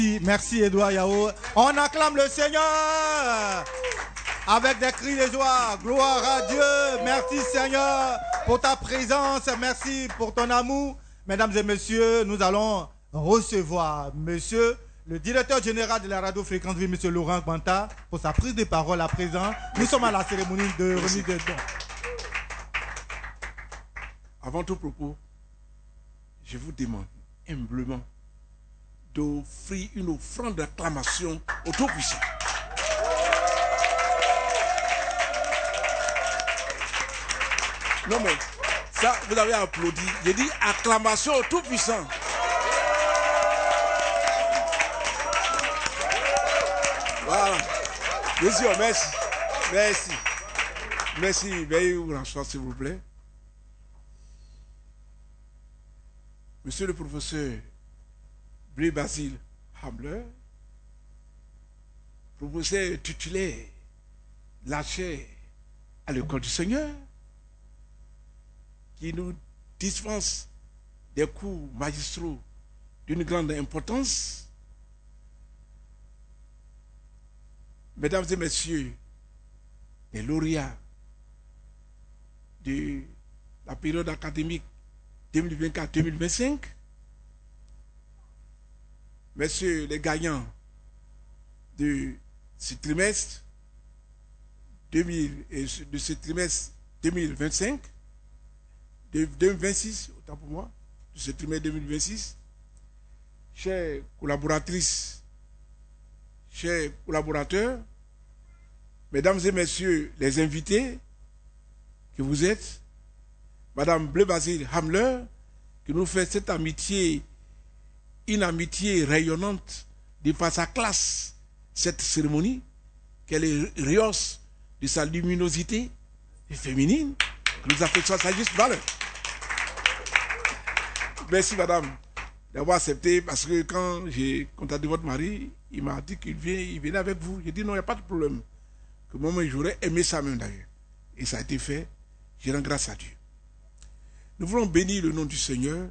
Merci Edouard Yao. On acclame le Seigneur avec des cris de joie. Gloire à Dieu. Merci Seigneur pour ta présence. Merci pour ton amour. Mesdames et messieurs, nous allons recevoir monsieur le directeur général de la radio Fréquence Vie, monsieur Laurent Gbanta, pour sa prise de parole à présent. Nous sommes à la cérémonie de remise de dons. Avant tout propos, je vous demande humblement d'offrir une offrande d'acclamation au Tout-Puissant. Non mais, ça, vous avez applaudi. J'ai dit acclamation au Tout-Puissant. Voilà. Monsieur, merci. Merci. Merci. Veuillez vous rasseoir, s'il vous plaît. Monsieur le professeur Blaise Basile Hamler, professeur titulaire de la chaire à l'école du Seigneur, qui nous dispense des cours magistraux d'une grande importance. Mesdames et messieurs, les lauréats de la période académique 2024-2025, messieurs les gagnants de ce trimestre 2025, de 2026, autant pour moi, de ce trimestre 2026, chères collaboratrices, chers collaborateurs, mesdames et messieurs les invités que vous êtes, Madame Blaise Basile Hamler, qui nous fait cette amitié, une amitié rayonnante de par sa classe, cette cérémonie, qu'elle rehausse de sa luminosité féminine, que nous affectons sa juste valeur. Merci madame d'avoir accepté, parce que quand j'ai contacté votre mari, il m'a dit qu'il venait avec vous. J'ai dit non, il n'y a pas de problème. Que moi, j'aurais aimé ça même d'ailleurs. Et ça a été fait. Je rends grâce à Dieu. Nous voulons bénir le nom du Seigneur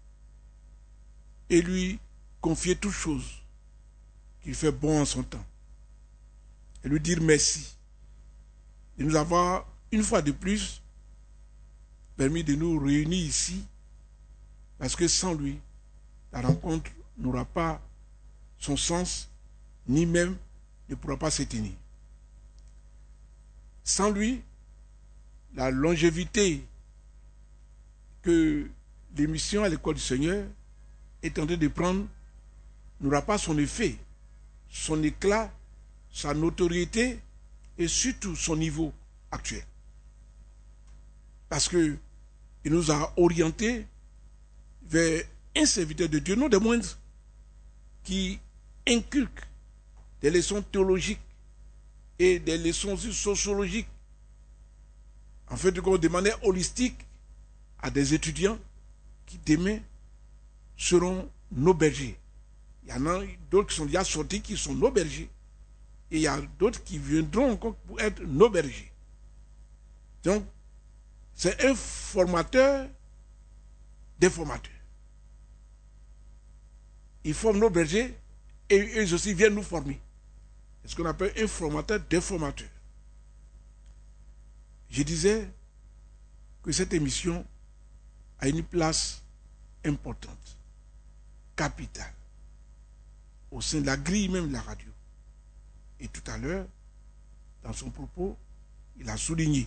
et lui confier toutes choses qu'il fait bon en son temps. Et lui dire merci de nous avoir, une fois de plus, permis de nous réunir ici, parce que sans lui, la rencontre n'aura pas son sens, ni même ne pourra pas se tenir. Sans lui, la longévité que l'émission à l'école du Seigneur est en train de prendre n'aura pas son effet, son éclat, sa notoriété et surtout son niveau actuel. Parce qu'il nous a orientés vers un serviteur de Dieu, non des moindres, qui inculque des leçons théologiques et des leçons sociologiques, en fait, de manière holistique, à des étudiants qui demain seront nos bergers. Il y en a d'autres qui sont déjà sortis, qui sont nos bergers. Et il y a d'autres qui viendront encore pour être nos bergers. Donc, c'est un formateur des formateurs. Ils forment nos bergers et eux aussi viennent nous former. C'est ce qu'on appelle un formateur des formateurs. Je disais que cette émission a une place importante, capitale, au sein de la grille même de la radio. Et tout à l'heure, dans son propos, il a souligné,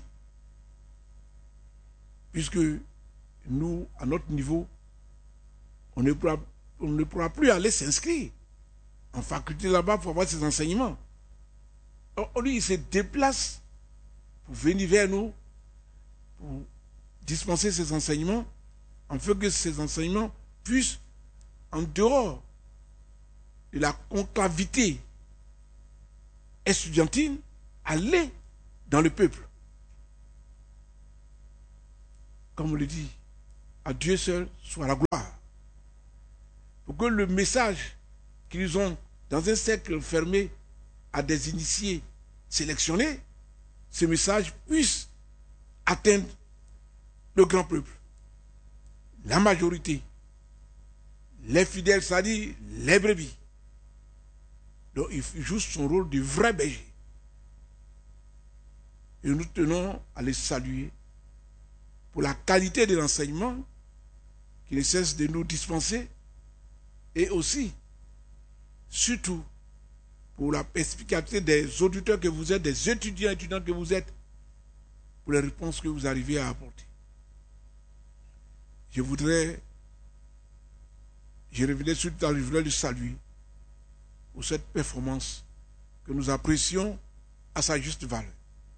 puisque nous, à notre niveau, on ne pourra plus aller s'inscrire en faculté là-bas pour avoir ces enseignements. Or, lui, il se déplace pour venir vers nous, pour dispenser ces enseignements, afin que ces enseignements puissent, en dehors de la conclavité estudiantine, aller dans le peuple. Comme on le dit, à Dieu seul soit la gloire. Pour que le message qu'ils ont dans un cercle fermé à des initiés sélectionnés, ce message puisse atteindre le grand peuple, la majorité, les fidèles, c'est-à-dire les brebis, Donc il joue son rôle de vrai berger. Et nous tenons à les saluer pour la qualité de l'enseignement qu'il ne cesse de nous dispenser et aussi, surtout, pour la perspicacité des auditeurs que vous êtes, des étudiants et étudiantes que vous êtes, pour les réponses que vous arrivez à apporter. Je voudrais le saluer pour cette performance que nous apprécions à sa juste valeur.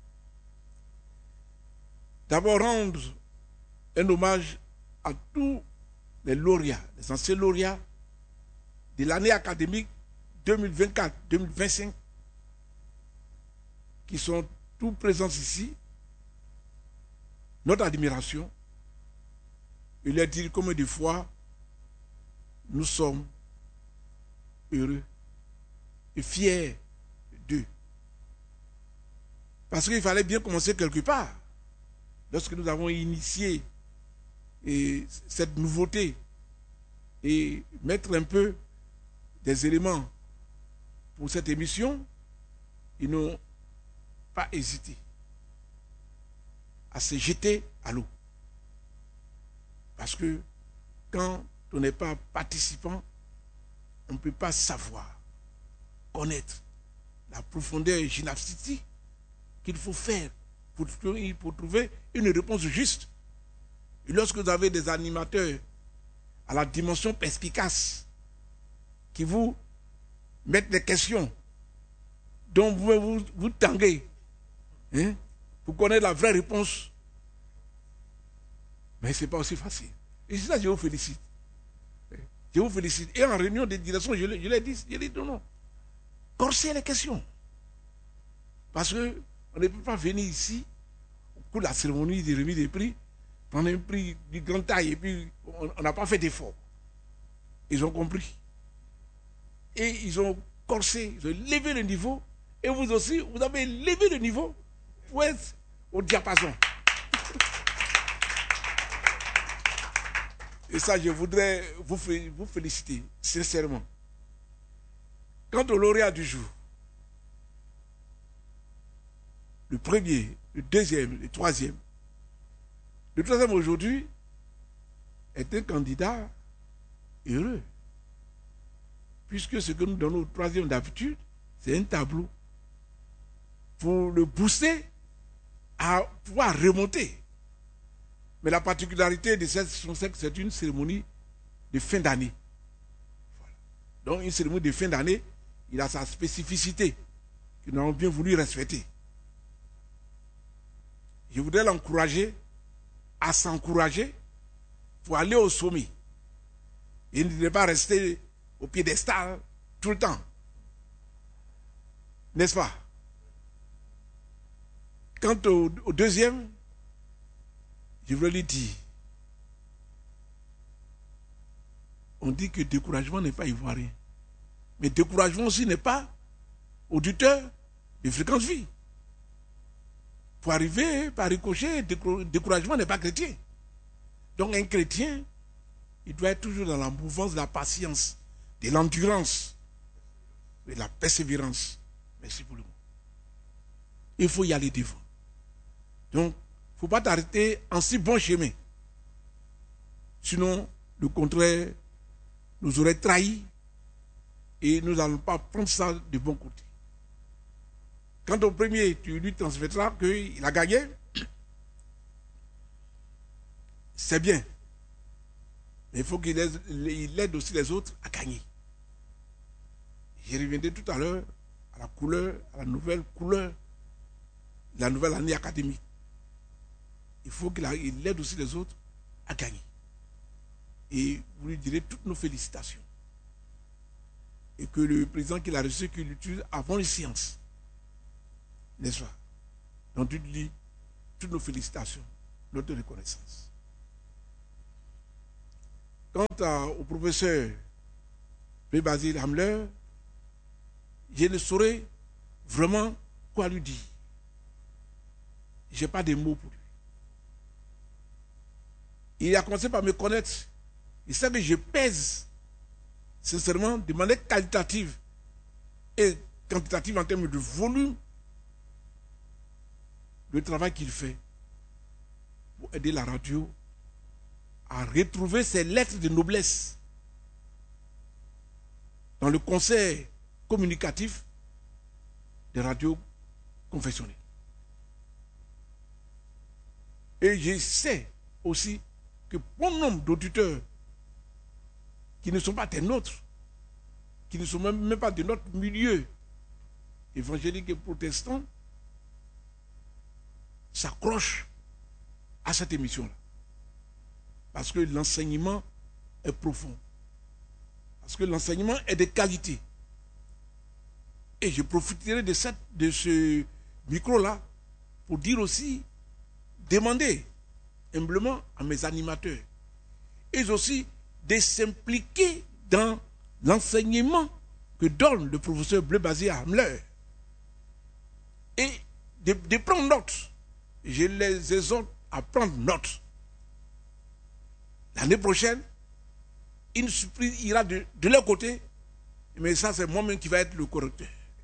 D'abord, rendre un hommage à tous les lauréats, les anciens lauréats de l'année académique 2024-2025 qui sont tous présents ici. Notre admiration, et leur dire combien de fois nous sommes heureux et fiers d'eux. Parce qu'il fallait bien commencer quelque part. Lorsque nous avons initié cette nouveauté et mettre un peu des éléments pour cette émission, ils n'ont pas hésité à se jeter à l'eau. Parce que quand on n'est pas participant, on ne peut pas savoir, connaître la profondeur gymnastique qu'il faut faire pour trouver une réponse juste. Et lorsque vous avez des animateurs à la dimension perspicace qui vous mettent des questions dont vous tanguez pour connaître la vraie réponse, mais ce n'est pas aussi facile. Et c'est ça que je vous félicite. Je vous félicite. Et en réunion de direction, je l'ai dit non. Corsez les questions. Parce qu'on ne peut pas venir ici, au cours de la cérémonie de remise des prix, prendre un prix du grand taille et puis on n'a pas fait d'effort. Ils ont compris. Et ils ont corsé, ils ont levé le niveau. Et vous aussi, vous avez levé le niveau pour être au diapason. Et ça, je voudrais vous féliciter, sincèrement. Quant au lauréat du jour, le premier, le deuxième, le troisième aujourd'hui est un candidat heureux. Puisque ce que nous donnons au troisième d'habitude, c'est un tableau pour le booster à pouvoir remonter. Mais la particularité de cette session, c'est que c'est une cérémonie de fin d'année. Voilà. Donc une cérémonie de fin d'année, il a sa spécificité que nous avons bien voulu respecter. Je voudrais l'encourager à s'encourager pour aller au sommet. Il ne devrait pas rester au piédestal tout le temps. N'est-ce pas? Quant au deuxième, je voulais lui dire, on dit que découragement n'est pas ivoirien. Mais découragement aussi n'est pas auditeur de Fréquence Vie. Pour arriver par ricochet, découragement n'est pas chrétien. Donc un chrétien, il doit être toujours dans la mouvance de la patience, de l'endurance, de la persévérance. Merci pour le mot. Il faut y aller devant. Donc, il ne faut pas t'arrêter en si bon chemin. Sinon, le contraire nous aurait trahis et nous n'allons pas prendre ça de bon côté. Quand au premier, tu lui transmettras qu'il a gagné, c'est bien. Mais il faut qu'il aide aussi les autres à gagner. Je reviendrai tout à l'heure à la couleur, à la nouvelle couleur, la nouvelle année académique. Il faut qu'il aide aussi les autres à gagner. Et vous lui direz toutes nos félicitations. Et que le président qu'il a reçu, qu'il l'utilise avant les séances. N'est-ce pas? Donc tu dis toutes nos félicitations, notre reconnaissance. Quant au professeur P. Basile Hamler, je ne saurais vraiment quoi lui dire. Je n'ai pas de mots pour lui. Il a commencé par me connaître. Il sait que je pèse sincèrement de manière qualitative et quantitative en termes de volume, le travail qu'il fait pour aider la radio à retrouver ses lettres de noblesse dans le conseil communicatif des radios confessionnelles. Et je sais aussi que bon nombre d'auditeurs qui ne sont pas des nôtres, qui ne sont même pas de notre milieu évangélique et protestant, s'accrochent à cette émission-là. Parce que l'enseignement est profond. Parce que l'enseignement est de qualité. Et je profiterai de ce micro-là pour dire aussi, demander humblement à mes animateurs, et aussi de s'impliquer dans l'enseignement que donne le professeur Bleu-Basile à Hamler. Et de prendre note. Je les exhorte à prendre note. L'année prochaine, une surprise ira de leur côté, mais ça c'est moi-même qui va être le correcteur.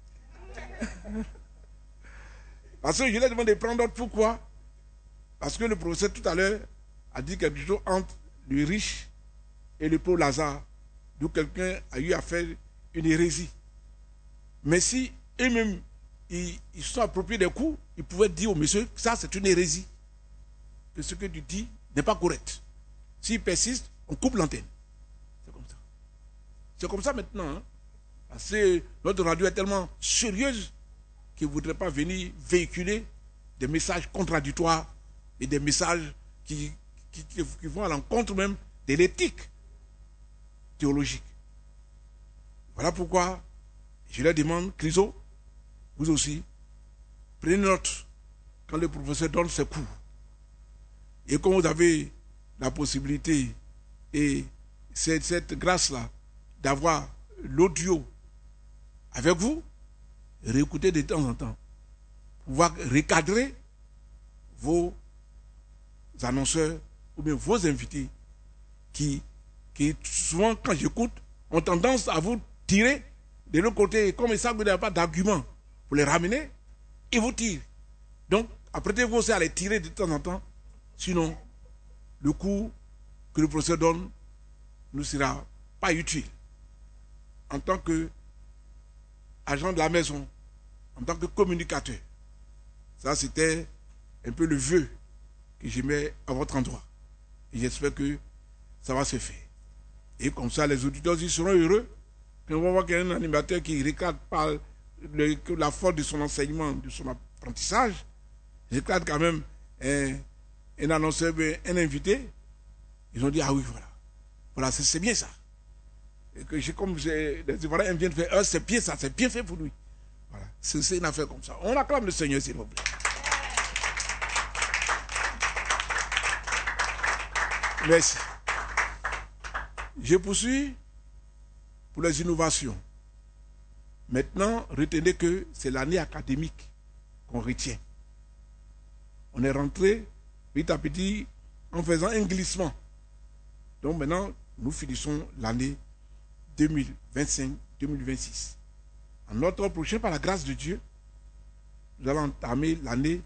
Parce que je leur demande de prendre note. Pourquoi? Parce que le professeur tout à l'heure a dit quelque chose entre le riche et le pauvre Lazare, d'où quelqu'un a eu à faire une hérésie. Mais si eux-mêmes ils sont appropriés des coups, ils pouvaient dire au monsieur que ça c'est une hérésie, que ce que tu dis n'est pas correct. S'il persiste, on coupe l'antenne. C'est comme ça. C'est comme ça maintenant. Hein? Parce que notre radio est tellement sérieuse qu'il ne voudrait pas venir véhiculer des messages contradictoires et des messages qui vont à l'encontre même de l'éthique théologique. Voilà pourquoi je leur demande, Chryso, vous aussi, prenez note quand le professeur donne ses cours. Et quand vous avez la possibilité et cette grâce-là d'avoir l'audio avec vous, réécoutez de temps en temps, pouvoir recadrer vos annonceurs ou bien vos invités qui souvent, quand j'écoute, ont tendance à vous tirer de l'autre côté. Comme ils savent que vous n'avez pas d'argument pour les ramener, ils vous tirent. Donc, apprêtez-vous aussi à les tirer de temps en temps. Sinon, le coup que le professeur donne ne sera pas utile. En tant qu'agent de la maison, en tant que communicateur. Ça, c'était un peu le vœu que j'aimais à votre endroit. Et j'espère que ça va se faire. Et comme ça, les auditeurs y seront heureux. Quand on va voir qu'il y a un animateur qui recadre par la force de son enseignement, de son apprentissage, recadre quand même un annonceur, un invité. Ils ont dit, ah oui, voilà. Voilà, c'est bien ça. Et que comme voilà, ils viennent faire, c'est bien ça, c'est bien fait pour lui. Voilà, c'est une affaire comme ça. On acclame le Seigneur, s'il vous plaît. Merci. Je poursuis pour les innovations. Maintenant, retenez que c'est l'année académique qu'on retient. On est rentré petit à petit en faisant un glissement. Donc maintenant, nous finissons l'année 2025-2026. En octobre prochain, par la grâce de Dieu, nous allons entamer l'année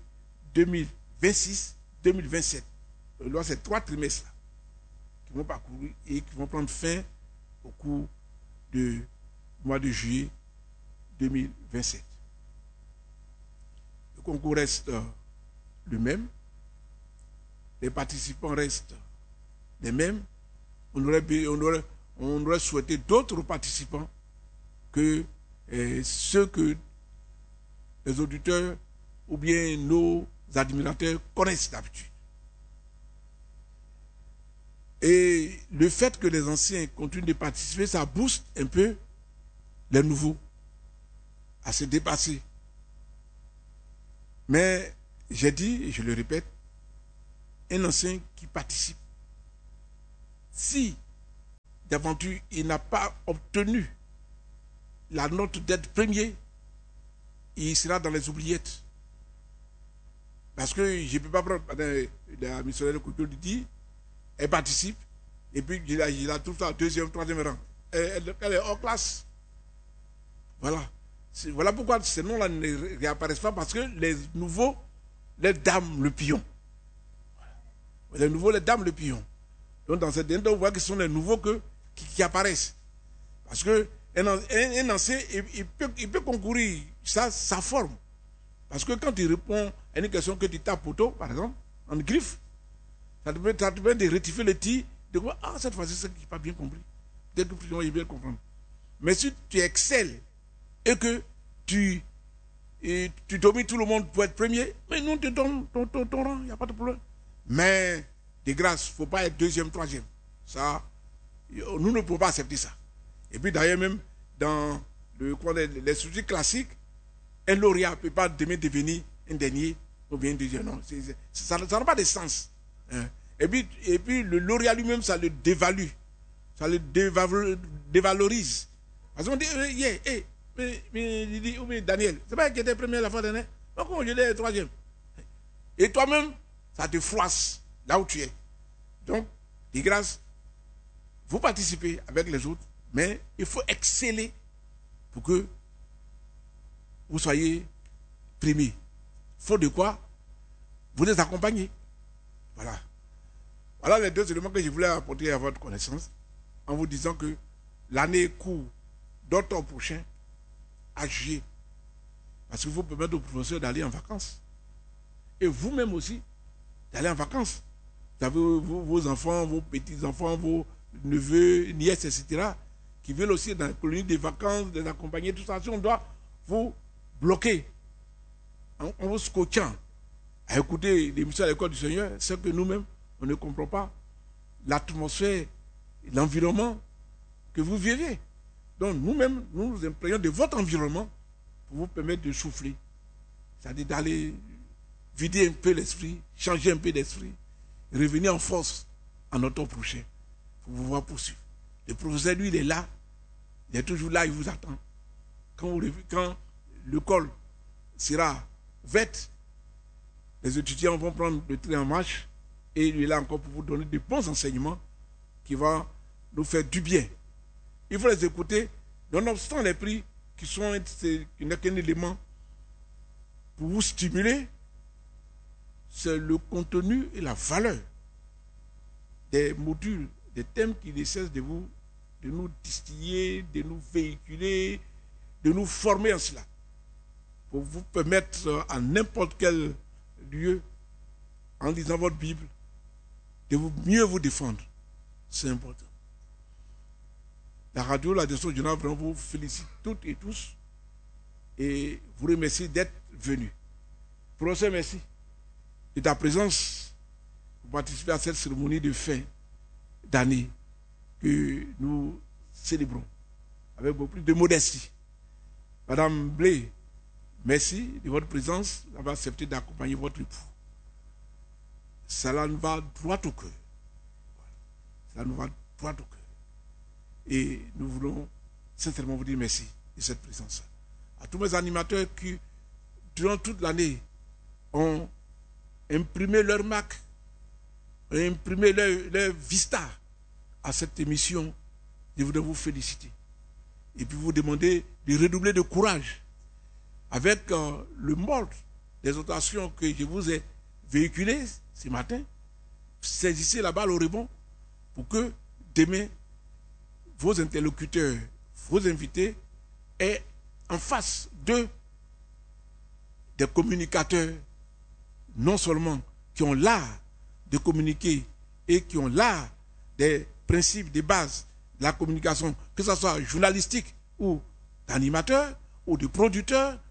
2026-2027. Là, c'est 3 trimestres là, qui vont parcourir et qui vont prendre fin au cours du mois de juillet 2027. Le concours reste le même. Les participants restent les mêmes. On aurait souhaité d'autres participants que ceux que les auditeurs ou bien nos admirateurs connaissent d'habitude. Et le fait que les anciens continuent de participer, ça booste un peu les nouveaux à se dépasser. Mais j'ai dit, et je le répète, un ancien qui participe, si d'aventure il n'a pas obtenu la note d'être premier, il sera dans les oubliettes. Parce que je ne peux pas prendre la missionnaire de Couture dit, elle participe, et puis il a tout ça, deuxième, troisième rang. Elle est hors classe. Voilà. Voilà pourquoi ces noms-là ne réapparaissent pas, parce que les nouveaux, les dames, le pion. Les nouveaux, les dames, le pion. Donc dans cette dernière, on voit que ce sont les nouveaux qui apparaissent. Parce qu'un ancien, il peut concourir sa forme. Parce que quand il répond à une question que tu tapes poteau, par exemple, en griffe, ça te permet de rectifier le tir, de voir, ah, cette fois-ci, c'est que je n'ai pas bien compris. Peut-être que je vais bien comprendre. Mais si tu excelles et que tu domines tout le monde pour être premier, mais nous te donnons ton rang, il n'y a pas de problème. Mais, de grâce, il ne faut pas être deuxième, troisième. Ça, nous ne pouvons pas accepter ça. Et puis d'ailleurs, même dans les sujets classiques, un lauréat ne peut pas demain devenir un dernier ou bien un deuxième. Non, ça n'a pas de sens. Hein. Et puis le lauréat lui-même, ça le dévalue. Ça le dévalorise. Parce qu'on dit, mais Daniel, c'est pas qu'il était premier la fois dernière. Pourquoi je l'ai troisième? Et toi-même, ça te froisse là où tu es. Donc, de grâce, vous participez avec les autres, mais il faut exceller pour que vous soyez primés. Faut de quoi vous les accompagner. Voilà. Voilà les deux éléments que je voulais apporter à votre connaissance en vous disant que l'année court d'octobre prochain à juillet. Parce qu'il faut permettre aux professeurs d'aller en vacances. Et vous-même aussi d'aller en vacances. Vous avez vos enfants, vos petits-enfants, vos neveux, nièces, etc. qui veulent aussi dans la colonie des vacances, les accompagner, tout ça. Si on doit vous bloquer en vous scotchant à écouter l'émission à l'école du Seigneur, c'est que nous-mêmes, on ne comprend pas l'atmosphère, l'environnement que vous vivez. Donc nous-mêmes, nous nous imprégnons de votre environnement pour vous permettre de souffler. C'est-à-dire d'aller vider un peu l'esprit, changer un peu d'esprit, revenir en force en automne prochain pour pouvoir poursuivre. Le professeur, lui, il est là, il est toujours là, il vous attend. Quand l'école sera ouverte, les étudiants vont prendre le train en marche et il est là encore pour vous donner de bons enseignements qui vont nous faire du bien. Il faut les écouter, nonobstant les prix qui n'est qu'un élément pour vous stimuler. C'est le contenu et la valeur des modules, des thèmes qui ne cessent de nous distiller, de nous véhiculer, de nous former en cela. Pour vous permettre à n'importe quel lieu, en lisant votre Bible, de mieux vous défendre. C'est important. La radio, la direction générale, vraiment vous félicite toutes et tous et vous remercie d'être venus. Professeur, merci de ta présence pour participer à cette cérémonie de fin d'année que nous célébrons avec beaucoup plus de modestie. Madame Blé, merci de votre présence, d'avoir accepté d'accompagner votre époux. Cela nous va droit au cœur. Cela nous va droit au cœur. Et nous voulons sincèrement vous dire merci de cette présence. À tous mes animateurs qui, durant toute l'année, ont imprimé leur marque, ont imprimé leur vista à cette émission, je voudrais vous féliciter. Et puis vous demander de redoubler de courage avec le mode des exhortations que je vous ai véhiculées ce matin. Saisissez la balle au rebond pour que demain, vos interlocuteurs, vos invités aient en face d'eux des communicateurs, non seulement qui ont l'art de communiquer et qui ont l'art des principes, des bases de la communication, que ce soit journalistique ou d'animateur ou de producteur,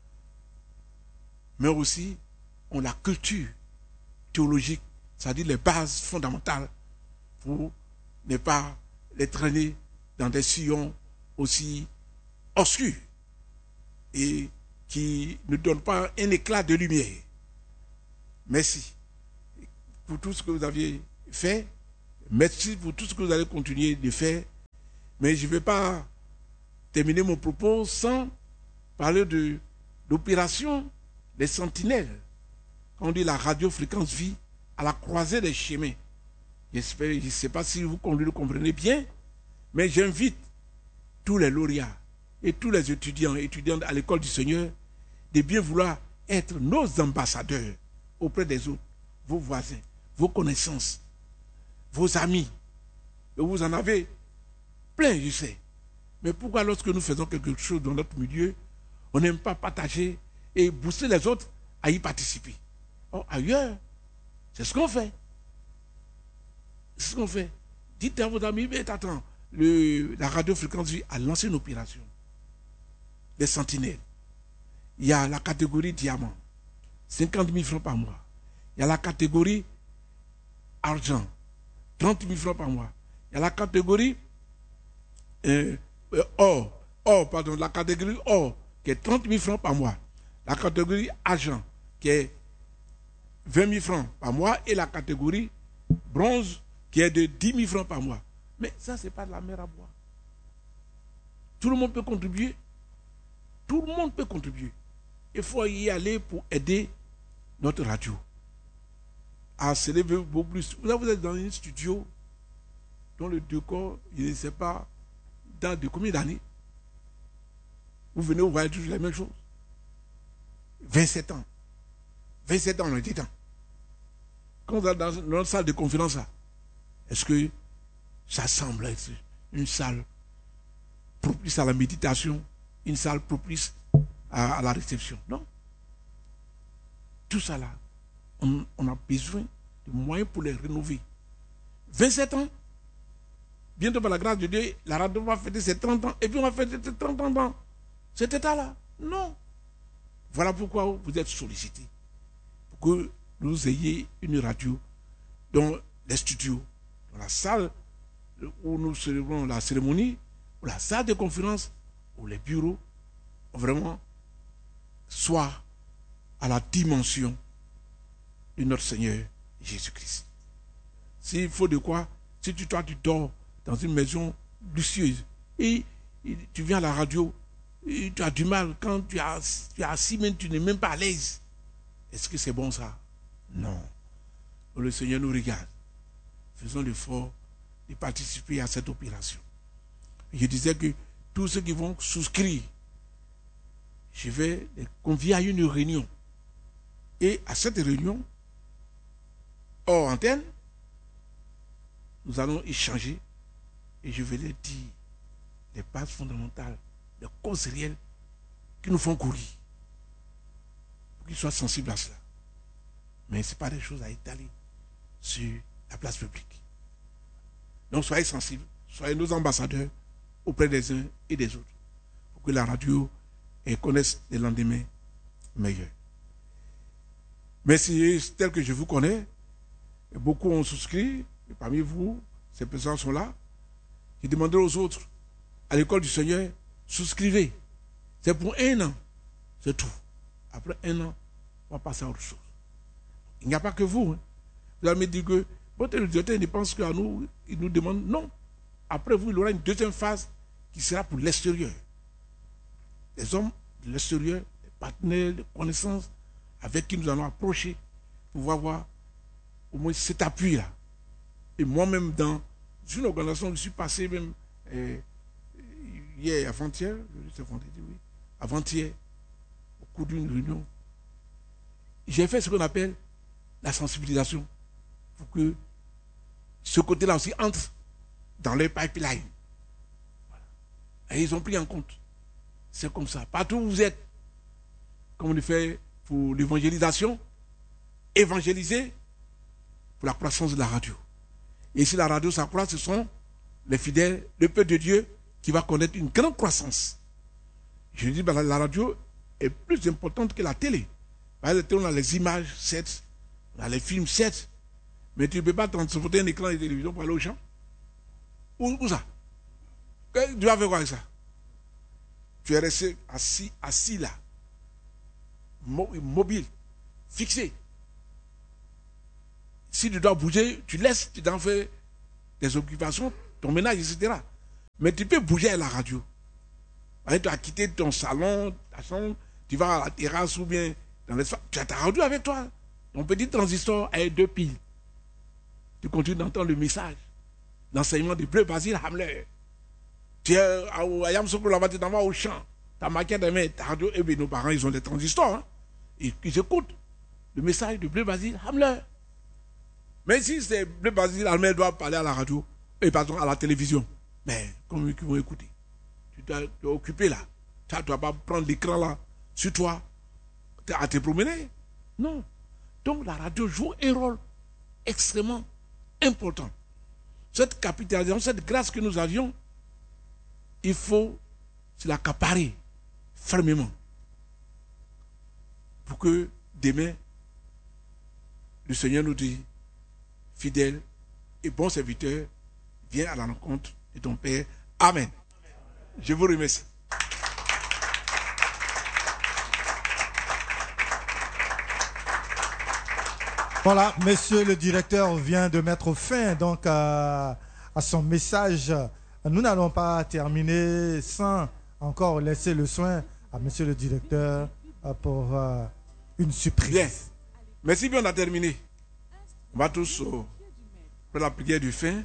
mais aussi ont la culture théologique, c'est-à-dire les bases fondamentales pour ne pas les traîner dans des sillons aussi obscurs et qui ne donnent pas un éclat de lumière. Merci pour tout ce que vous aviez fait. Merci pour tout ce que vous allez continuer de faire. Mais je ne vais pas terminer mon propos sans parler de l'opération des sentinelles. Quand on dit la radiofréquence vie à la croisée des chemins. J'espère, je ne sais pas si vous le comprenez bien, mais j'invite tous les lauréats et tous les étudiants et étudiantes à l'école du Seigneur de bien vouloir être nos ambassadeurs auprès des autres, vos voisins, vos connaissances, vos amis. Et vous en avez plein, je sais. Mais pourquoi lorsque nous faisons quelque chose dans notre milieu, on n'aime pas partager et booster les autres à y participer? Or, ailleurs, c'est ce qu'on fait. C'est ce qu'on fait. Dites à vos amis, mais attends, la radio-fréquence a lancé une opération. Les sentinelles. Il y a la catégorie diamant, 50 000 francs par mois. Il y a la catégorie argent, 30 000 francs par mois. Il y a la catégorie la catégorie or, qui est 30 000 francs par mois. La catégorie argent, qui est 20 000 francs par mois. Et la catégorie bronze, qui est de 10 000 francs par mois. Mais ça, ce n'est pas de la mer à boire. Tout le monde peut contribuer. Tout le monde peut contribuer. Il faut y aller pour aider notre radio à s'élever beaucoup plus. Vous êtes dans un studio dont le décor, je ne sais pas, dans de combien d'années. Vous venez, vous voyez toujours la même chose. 27 ans. 27 ans, on a dit tant. Quand vous êtes dans notre salle de conférence, est-ce que ça semble être une salle propice à la méditation, une salle propice à la réception? Non. Tout ça là, on a besoin de moyens pour les rénover. 27 ans, bientôt par la grâce de Dieu, la radio va fêter ses 30 ans, et puis on va fêter ses 30 ans dans cet état-là. Non. Voilà pourquoi vous êtes sollicités. Pour que nous ayez une radio dans les studios, dans la salle où nous célébrons la cérémonie, ou la salle de conférence, ou les bureaux, vraiment, soit à la dimension de notre Seigneur Jésus-Christ. S'il faut de quoi, si toi tu dors dans une maison luxueuse et tu viens à la radio, et tu as du mal quand tu es assis, même tu n'es même pas à l'aise. Est-ce que c'est bon ça? Non. Donc, le Seigneur nous regarde. Faisons l'effort de participer à cette opération. Je disais que tous ceux qui vont souscrire, je vais les convier à une réunion. Et à cette réunion, hors antenne, nous allons échanger et je vais leur dire les bases fondamentales, les causes réelles qui nous font courir. Pour qu'ils soient sensibles à cela. Mais ce n'est pas des choses à étaler sur la place publique. Donc soyez sensibles, soyez nos ambassadeurs auprès des uns et des autres. Pour que la radio connaisse des lendemains meilleurs. Mais c'est tel que je vous connais, et beaucoup ont souscrit, et parmi vous, ces personnes sont là. Je demanderai aux autres, à l'école du Seigneur, souscrivez. C'est pour 1 an, c'est tout. Après 1 an, on va passer à autre chose. Il n'y a pas que vous. Hein. Vous allez me dire que votre éducateur ne pense qu'à nous, il nous demande non. Après vous, il y aura une deuxième phase qui sera pour l'extérieur. Les hommes de l'extérieur, les partenaires, les connaissances avec qui nous allons approcher pour voir au moins cet appui-là. Et moi-même, dans une organisation, je suis passé même hier, avant-hier, avant-hier, au cours d'une réunion, j'ai fait ce qu'on appelle la sensibilisation pour que ce côté-là aussi entre dans leur pipeline. Voilà. Et ils ont pris en compte. C'est comme ça. Partout où vous êtes, comme on le fait pour l'évangélisation, évangéliser pour la croissance de la radio. Et si la radio s'accroît, ce sont les fidèles, le peuple de Dieu qui va connaître une grande croissance. Je dis, la radio est plus importante que la télé. Par exemple, on a les images, certes, on a les films, certes, mais tu ne peux pas transporter un écran de télévision pour aller au champ. Où ça? Tu vas faire quoi avec ça? Tu es resté assis là, mobile, fixé. Si tu dois bouger, tu laisses, tu t'en fais des occupations, ton ménage, etc. Mais tu peux bouger à la radio. Tu as quitté ton salon, ta chambre, tu vas à la terrasse ou bien dans l'espace. Tu as ta radio avec toi. Ton petit transistor avec 2 piles. Tu continues d'entendre le message. L'enseignement du bleu Basile Hamler. Tu es à Yamsoukro là-bas, tu t'en vas au champ. Ta maquette de main, ta radio, et bien nos parents, ils ont des transistors. Hein. Ils écoutent le message de Bleu Basile Hamler. Mais si c'est Bleu Basile Hamler doit parler à la radio, et pardon, à la télévision, mais comment ils vont écouter? Tu dois occuper là. Tu ne dois pas prendre l'écran là sur toi à te promener. Non. Donc la radio joue un rôle extrêmement important. Cette capitalisation, cette grâce que nous avions, il faut se l'accaparer fermement pour que demain, le Seigneur nous dit, fidèle et bon serviteur, viens à la rencontre de ton Père. Amen. Je vous remercie. Voilà, monsieur le directeur vient de mettre fin donc à son message. Nous n'allons pas terminer sans encore laisser le soin à monsieur le directeur pour une surprise. Bien. Merci bien, on a terminé. On va tous faire la prière du fin.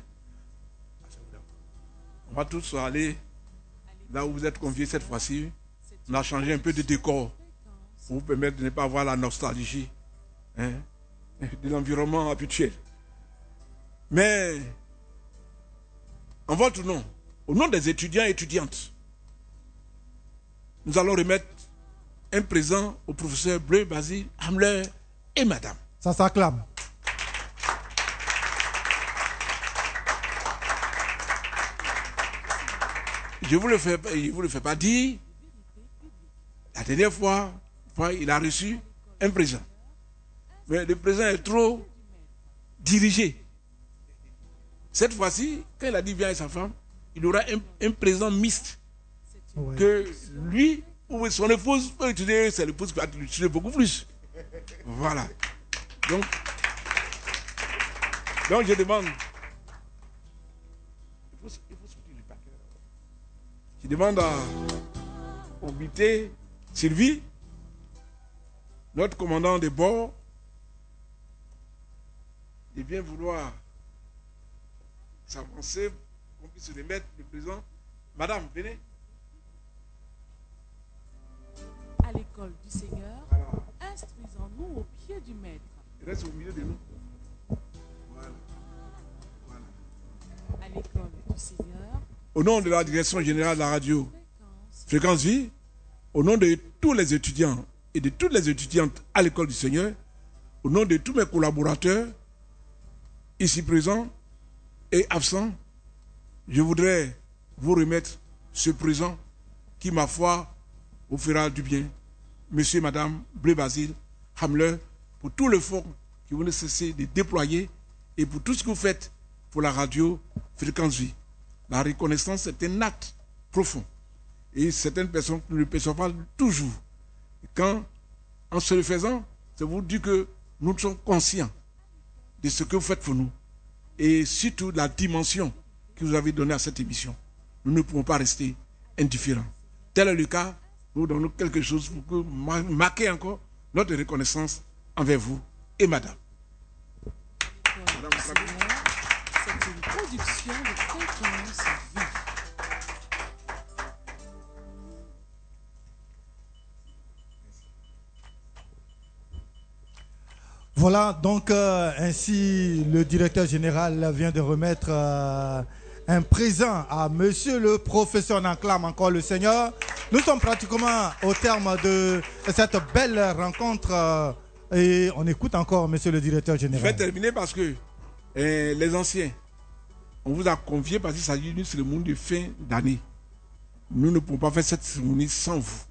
On va tous aller là où vous êtes conviés cette fois-ci. On a changé un peu de décor pour vous permettre de ne pas avoir la nostalgie de l'environnement habituel. Mais en votre nom, au nom des étudiants et étudiantes, nous allons remettre un présent au professeur Bleu Basile Hamler et madame. Ça s'acclame. Je vous le fais pas dire. La dernière fois, il a reçu un présent. Mais le présent est trop dirigé. Cette fois-ci, quand il a dit viens avec sa femme, il aura un présent mixte. Ouais. Que lui ou son épouse peut utiliser, c'est l'épouse qui va l'utiliser beaucoup plus. Voilà. Donc je demande. Je demande à Obité Sylvie, notre commandant de bord, de bien vouloir s'avancer, qu'on puisse remettre le présent. Madame, venez. À l'école du Seigneur, instruisons-nous au pied du Maître. Il reste au milieu de nous. Voilà. À l'école du Seigneur, au nom de la direction générale de la radio Fréquence Vie, au nom de tous les étudiants et de toutes les étudiantes à l'école du Seigneur, au nom de tous mes collaborateurs, ici présents et absents, je voudrais vous remettre ce présent qui, ma foi, vous fera du bien. Monsieur et Madame Bleu Basile Hamler, pour tout l'effort que vous ne cessez de déployer et pour tout ce que vous faites pour la radio Fréquence Vie. La reconnaissance est un acte profond. Et certaines personnes ne le perçoivent pas toujours. Et quand, en se le faisant, ça vous dit que nous sommes conscients de ce que vous faites pour nous. Et surtout de la dimension que vous avez donnée à cette émission. Nous ne pouvons pas rester indifférents. Tel est le cas, nous donnons quelque chose pour marquer encore notre reconnaissance envers vous et madame. C'est une production de Fréquence Vie. Voilà, donc ainsi le directeur général vient de remettre un présent à monsieur le professeur. On acclame encore le Seigneur. Nous sommes pratiquement au terme de cette belle rencontre et on écoute encore monsieur le directeur général. Je vais terminer parce que les anciens, on vous a convié parce qu'il s'agit d'une cérémonie de fin d'année. Nous ne pouvons pas faire cette cérémonie sans vous.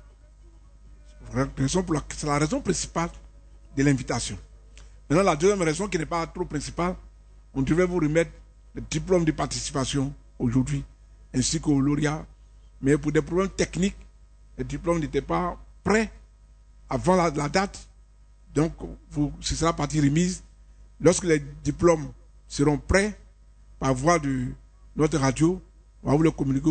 C'est la raison principale de l'invitation. Maintenant, la deuxième raison qui n'est pas trop principale, on devrait vous remettre le diplôme de participation aujourd'hui, ainsi qu'au lauréat. Mais pour des problèmes techniques, le diplôme n'était pas prêt avant la date. Donc, ce sera partie remise. Lorsque les diplômes seront prêts par voie de notre radio, on va vous le communiquer.